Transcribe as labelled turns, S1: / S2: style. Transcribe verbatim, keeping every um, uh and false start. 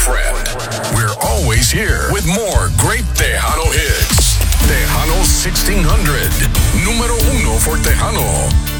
S1: friend. We're always here with more great Tejano hits. Tejano sixteen hundred. Número uno for Tejano.